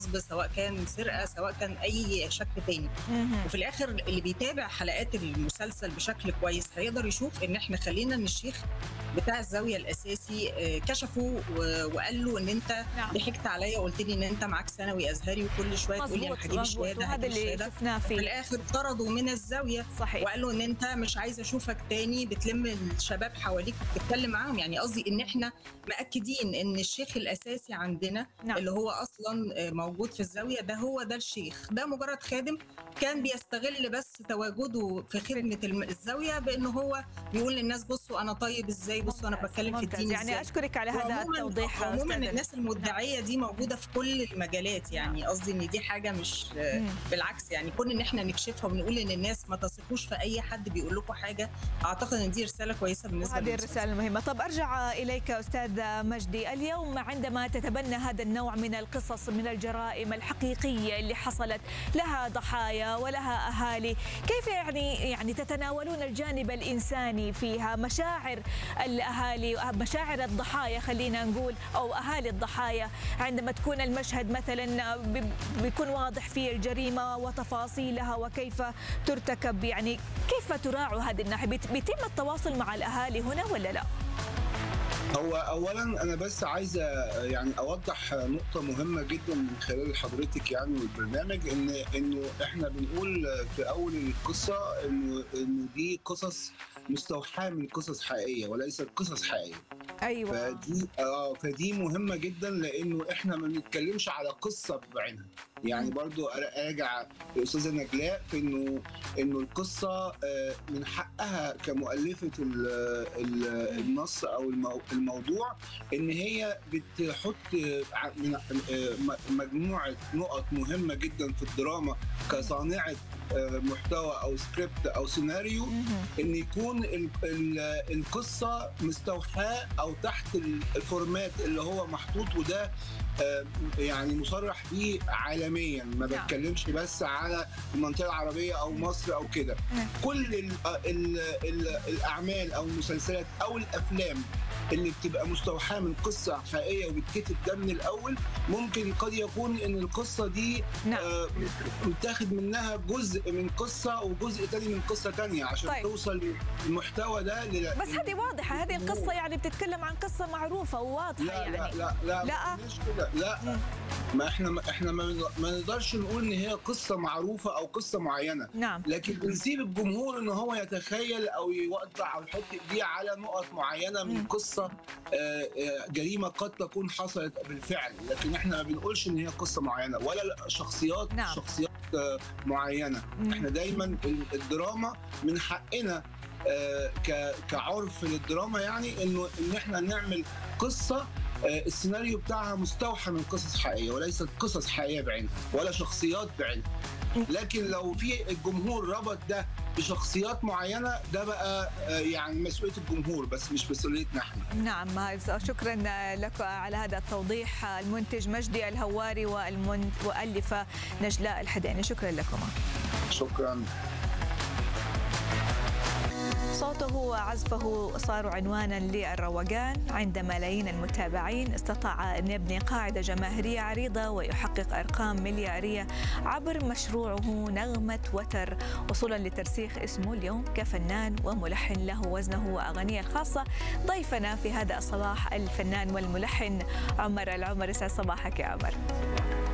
سواء كان سرقة، سواء كان أي شكل تاني. اهم. وفي الآخر اللي بيتابع حلقات المسلسل بشكل كويس هيقدر يشوف إن إحنا خلّينا إن الشيخ بتاع الزاوية الأساسي كشفه وقال له إن أنت نعم. ضحكت عليّا وقُلت لي إن أنت معاك ثانوي أزهري وكل شوية تقول لي أنا مضبوط، هاجيب مضبوط، الشهادة، وهذا هاجيب اللي الشهادة. شفناه وفي فيه. الآخر طرده من الزاوية صحيح. وقال له إن أنت مش عايز أشوفك تاني بتلم الشباب حواليك وبتتكلم معاهم. يعني قصدي إن إحنا مأكدين إن الشيخ الأساسي عندنا نعم. اللي هو أصلًا موجود في الزاوية هو ده الشيخ، ده مجرد خادم كان بيستغل بس تواجده في خدمة الزاوية بإن هو بيقول للناس بصوا أنا طيب إزاي، بصوا أنا ممتاز، باتكلم في ممتاز، الدين يعني إزاي. أشكرِك على هذا وعمومًا التوضيح عمومًا أستاذة الناس نعم. المدعية دي إمم. موجودة في كل المجالات، نعم. يعني قصدي إن دي حاجة مش إمم. بالعكس يعني كون إن إحنا نكشفها ونقول للناس ما تثقوش في أي حد بيقول لكم حاجة، أعتقد إن دي رسالة كويسة بالنسبة وهذه للمسلسل. الرسالة المهمة. طب أرجع إليك أستاذ مجدي، اليوم عندما تتبنى هذا النوع من القصص من الجرائم الحقيقية اللي حصلت لها ضحايا ولها أهالي، كيف يعني تتناولون الجانب الإنساني فيها، مشاعر الأهالي، مشاعر الضحايا خلينا نقول، أو أهالي الضحايا عندما تكون المشهد مثلا بيكون واضح فيه الجريمة وتفاصيلها وكيف ترتكب، يعني كيف تراعوا هذه الناحية؟ بيتم التواصل مع الأهالي هنا ولا لا؟ هو اولا انا بس عايز يعني اوضح نقطه مهمه جدا من خلال حضرتك يعني والبرنامج، انه احنا بنقول في اول القصه انه دي قصص مستوحاه من قصص حقيقيه وليست قصص حقيقيه. أيوة. فدي مهمه جدا، لانه احنا ما بنتكلمش على قصه بعينها. يعني برضو اراجع الاستاذه نجلاء في انه القصه من حقها كمؤلفه النص او الموضوع ان هي بتحط مجموعه نقط مهمه جدا في الدراما كصانعه محتوى او سكريبت او سيناريو، ان يكون القصه مستوحاه او تحت الفورمات اللي هو محطوط، وده يعني مصرح بيه عالميا. ما بتكلمش بس على المنطقه العربيه او مصر او كده. كل الاعمال او المسلسلات او الافلام اللي بتبقى مستوحاه من قصه حقيقيه وبتكتب ده من الاول، ممكن قد يكون ان القصه دي متاخد منها جزء من قصه وجزء تاني من قصه تانيه عشان توصل للمحتوى ده. بس هذه واضحه، هذه القصه يعني بتتكلم عن قصه معروفه وواضحه. لا يعني لا مش كده. لا ما احنا ما نقدرش نقول ان هي قصه معروفه او قصه معينه. نعم. لكن بنسيب الجمهور ان هو يتخيل او يوضع او يحط ايديه على نقط معينه من قصه جريمه قد تكون حصلت بالفعل، لكن احنا ما بنقولش ان هي قصه معينه ولا شخصيات معينه. احنا دايما الدراما من حقنا كعرف للدراما يعني ان احنا نعمل قصه السيناريو بتاعها مستوحى من قصص حقيقيه وليست قصص حقيقيه بعينها ولا شخصيات بعينها. لكن لو في الجمهور ربط ده بشخصيات معينه، ده بقى يعني مسؤوليه الجمهور بس مش مسؤوليتنا احنا. نعم، شكرا لك على هذا التوضيح المنتج مجدي الهواري والمؤلفه نجلاء الحديني، شكرا لكما. شكرا. صوته وعزفه صاروا عنوانا للروقان. عند ملايين المتابعين استطاع أن يبني قاعدة جماهيرية عريضة ويحقق أرقام مليارية عبر مشروعه نغمة وتر، وصولا لترسيخ اسمه اليوم كفنان وملحن له وزنه وأغانيه الخاصة. ضيفنا في هذا الصباح الفنان والملحن عمر العمر. يسعد صباحك يا عمر.